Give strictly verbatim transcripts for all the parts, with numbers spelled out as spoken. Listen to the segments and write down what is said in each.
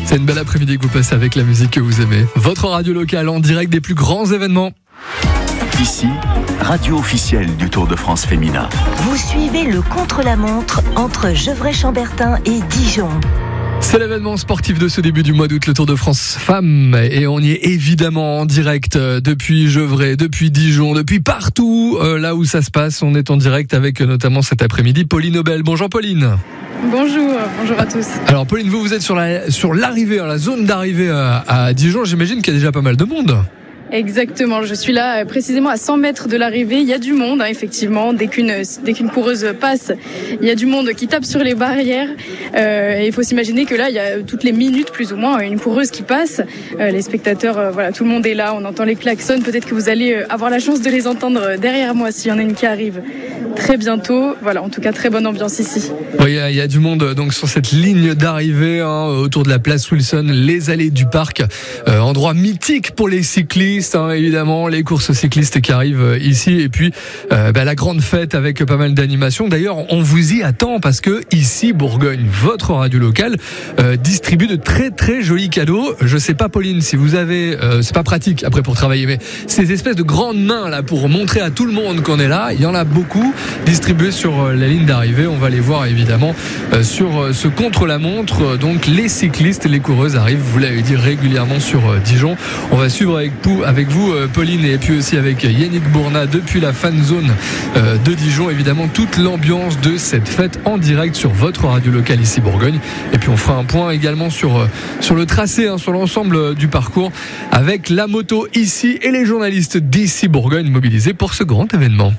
C'est une belle après-midi que vous passez avec la musique que vous aimez. Votre radio locale en direct des plus grands événements. Ici, radio officielle du Tour de France féminin. Vous suivez le contre-la-montre entre Gevrey-Chambertin et Dijon. C'est l'événement sportif de ce début du mois d'août, le Tour de France Femmes. Et on y est évidemment en direct depuis Gevrey, depuis Dijon, depuis partout euh, là où ça se passe. On est en direct avec notamment cet après-midi Pauline Aubel. Bonjour Pauline. Bonjour, bonjour à tous. Alors Pauline, vous, vous êtes sur, la, sur l'arrivée, la zone d'arrivée à, à Dijon. J'imagine qu'il y a déjà pas mal de monde. Exactement, je suis là précisément à cent mètres de l'arrivée. Il y a du monde, hein, effectivement. Dès qu'une, dès qu'une coureuse passe, il y a du monde qui tape sur les barrières. Euh, et il faut s'imaginer que là, il y a toutes les minutes, plus ou moins, une coureuse qui passe. Euh, les spectateurs, euh, voilà, tout le monde est là. On entend les klaxons. Peut-être que vous allez avoir la chance de les entendre derrière moi s'il y en a une qui arrive très bientôt. Voilà, en tout cas, très bonne ambiance ici. Oui, il y a du monde donc sur cette ligne d'arrivée hein, autour de la place Wilson, les allées du parc, euh, endroit mythique pour les cyclistes. Hein, évidemment, les courses cyclistes qui arrivent ici et puis euh, bah, la grande fête avec pas mal d'animations. D'ailleurs, on vous y attend parce que ici, Bourgogne, votre radio locale, euh, distribue de très très jolis cadeaux. Je sais pas, Pauline, si vous avez, euh, c'est pas pratique après pour travailler, mais ces espèces de grandes mains là pour montrer à tout le monde qu'on est là, il y en a beaucoup distribués sur la ligne d'arrivée. On va les voir évidemment euh, sur ce contre-la-montre. Donc les cyclistes, les coureuses arrivent, vous l'avez dit, régulièrement sur euh, Dijon. On va suivre avec vous. Avec vous, Pauline, et puis aussi avec Yannick Bourna depuis la fan zone de Dijon. Évidemment, toute l'ambiance de cette fête en direct sur votre radio locale ici Bourgogne. Et puis on fera un point également sur, sur le tracé, hein, sur l'ensemble du parcours avec la moto ici et les journalistes d'ici Bourgogne mobilisés pour ce grand événement.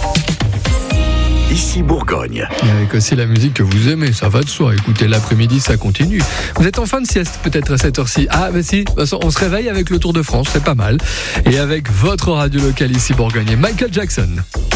Ici Bourgogne. Et avec aussi la musique que vous aimez, ça va de soi. Écoutez, l'après-midi, ça continue. Vous êtes en fin de sieste peut-être à cette heure-ci. Ah, bah si, on se réveille avec le Tour de France, c'est pas mal. Et avec votre radio locale ici Bourgogne et Michael Jackson.